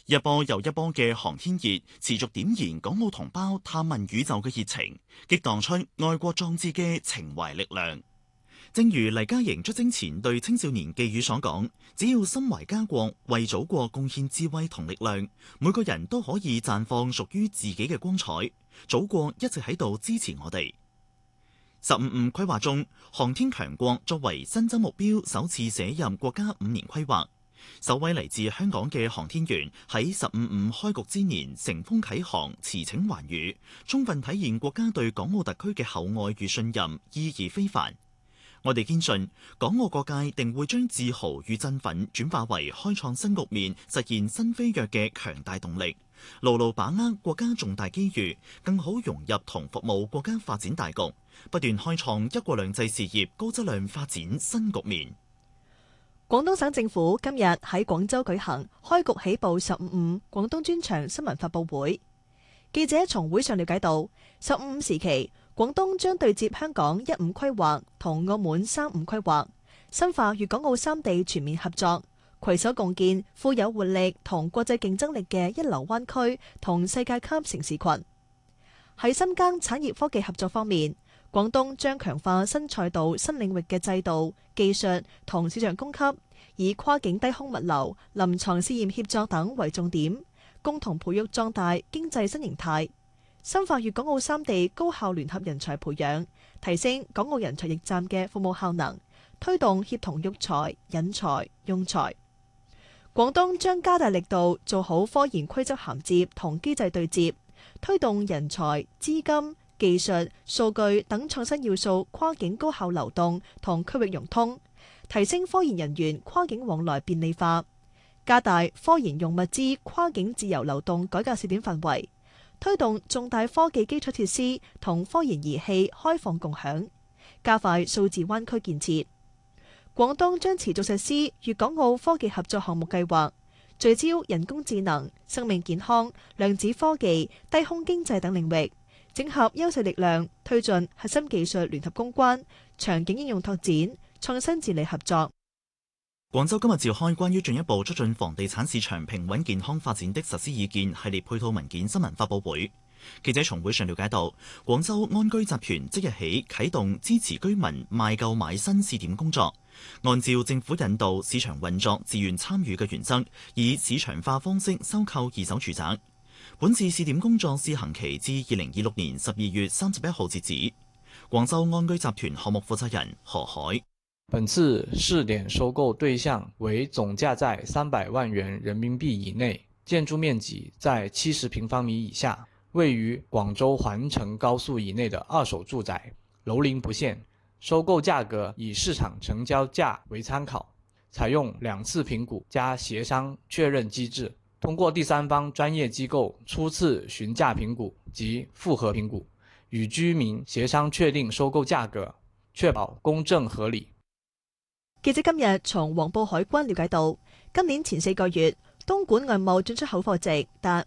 一波又一波嘅航天熱持續點燃港澳同胞探問宇宙嘅熱情，激盪出愛國壯志嘅情懷力量。正如黎嘉瑩出征前對青少年寄語所講，只要心懷家國，為祖國貢獻智慧同力量，每個人都可以綻放屬於自己嘅光彩。祖國一直喺度支持我哋。15+5規劃中，航天強國作為新增目標，首次寫入國家5年規劃。首位嚟自香港嘅航天員喺15+5開局之年乘風啟航，馳騁環宇，充分體現國家對港澳特區嘅厚愛與信任，意義非凡。我哋堅信，港澳各界定會將自豪與振奮轉化為開創新局面、實現新飛躍嘅強大動力，牢牢把握國家重大機遇，更好融入同服務國家發展大局，不斷開創一國兩制事業高質量發展新局面。 廣東省政府今日喺廣州舉行開局起步15+5廣東專場新聞發佈會，記者從會上了解到，15+5時期，廣東將對接香港15規劃同澳門35規劃，深化粵港澳三地全面合作，攜手共建富有活力同國際競爭力嘅一流灣區同世界級城市群。喺深耕產業科技合作方面，廣東將強化新賽道、新領域嘅制度、技術同市場供給，以跨境低空物流、臨床試驗協作等為重點，共同培育壯大經濟新形態。深化粵港澳三地高效聯合人才培養，提升港澳人才驛站嘅服務效能，推動協同育才、引才、用才。廣東將加大力度做好科研規則銜接同機制對接，推動人才、資金、技術、數據等創新要素跨境高效流動同區域融通，提升科研人員跨境往來便利化，加大科研用物資跨境自由流動改革試點範圍，推動重大科技基礎設施同科研儀器開放共享，加快數字灣區建設。廣東將持續實施粵港澳科技合作項目計劃，聚焦人工智能、生命健康、量子科技、低空經濟等領域，整合優勢力量，推進核心技術聯合攻關、場景應用拓展、創新治理合作。 廣州今日召開關於進一步促進房地產市場平穩健康發展的實施意見系列配套文件新聞發佈會。記者從會上了解到，廣州安居集團即日起啟動支持居民賣購買新試點工作，按照政府引導市場運作、自願參與嘅原則，以市場化方式收購二手住宅。本次試點工作試行期至2026年12月31號截止。廣州安居集團項目負責人何海： 本次試點收購對象為總價在300萬元人民幣以內，建築面積在70平方米以下，位於廣州環城高速以內的二手住宅，樓齡不限。收購價格以市場成交價為參考，採用2次評估加協商確認機制，通過第三方專業機構初次詢價評估及複核評估，與居民協商確定收購價格，確保公正合理。 記者今日從黃埔海關了解到，今年前4個月，東莞外貿進出口貨值達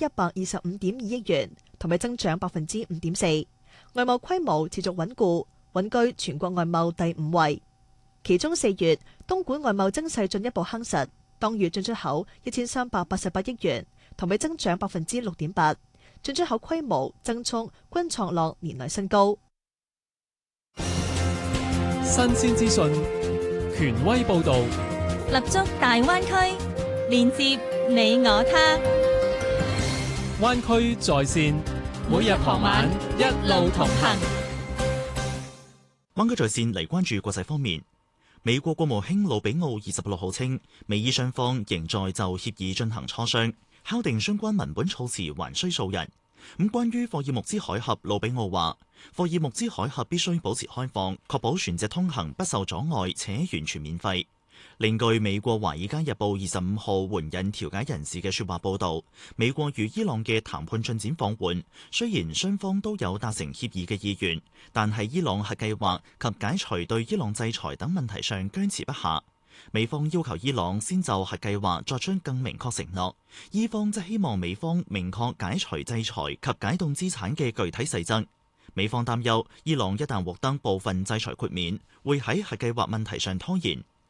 5125.2億元，同比增長5.4%，外貿規模持續穩固，穩居全國外貿第5位。其中4月，東莞外貿增勢進一步夯實，當月進出口1388億元，同比增長6.8%，進出口規模增速均創落年內新高。 新鮮資訊，權威報導， 立足大灣區，連接你我他。 灣區在線，每日傍晚一路同行。 灣區在線嚟關注國際方面，美國國務卿魯比奧26號稱，美伊雙方仍在就協議進行磋商，敲定相關文本措辭還需數日。關於霍爾木茲海峽，魯比奧話，霍爾木茲海峽必須保持開放，確保船隻通行不受阻礙且完全免費。另據美國《華爾街日報》25號援引調解人士嘅說話報道，美國與伊朗嘅談判進展放緩，雖然雙方都有達成協議嘅意願，但係伊朗核計劃及解除對伊朗制裁等問題上僵持不下。美方要求伊朗先就核計劃作出更明確承諾，伊方則希望美方明確解除制裁及解凍資產嘅具體細則。美方擔憂伊朗一旦獲得部分制裁豁免，會喺核計劃問題上拖延。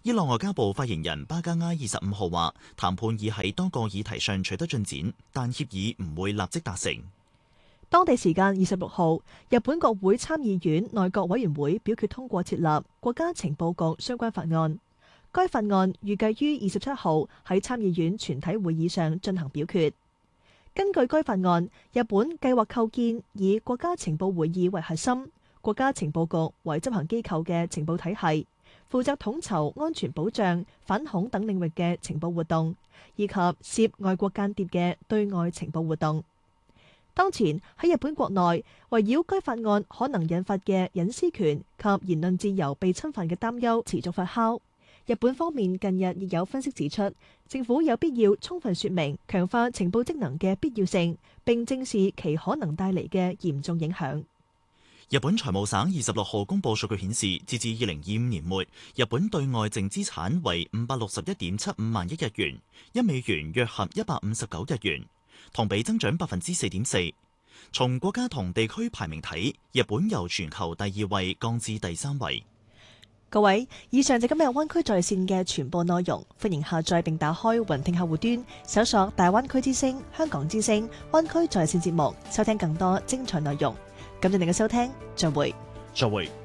伊朗外交部發言人巴加埃25號話，談判已喺多個議題上取得進展，但協議唔會立即達成。 當地時間26號，日本國會參議院內閣委員會表決通過設立國家情報局相關法案。該法案預計於27號喺參議院全體會議上進行表決。根據該法案，日本計劃構建以國家情報會議為核心、國家情報局為執行機構嘅情報體系，負責統籌安全保障、反恐等領域嘅情報活動，以及涉外國間諜嘅對外情報活動。當前喺日本國內，圍繞該法案可能引發嘅隱私權及言論自由被侵犯嘅擔憂持續發酵。日本方面近日亦有分析指出，政府有必要充分說明強化情報職能嘅必要性，並正視其可能帶嚟嘅嚴重影響。 日本財務省26號公佈數據顯示，截至2025年末，日本對外淨資產為561.75萬億日元，1美元約合159日元，同比增長4.4%。從國家同地區排名睇，日本由全球第2位降至第3位。 各位，以上就今日灣區在線嘅全部內容，歡迎下載並打開雲聽客戶端，搜索大灣區之聲、香港之聲、灣區在線節目，收聽更多精彩內容。感謝您嘅收聽，再會。 再會。